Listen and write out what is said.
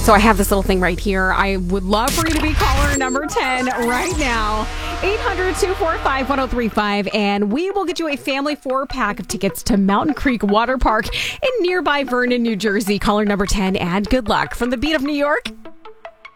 So I have this little thing right here. I would love for you to be caller number 10 right now. 800-245-1035. And we will get you a family 4-pack of tickets to Mountain Creek Water Park in nearby Vernon, New Jersey. Caller number 10, and good luck. From the beat of New York,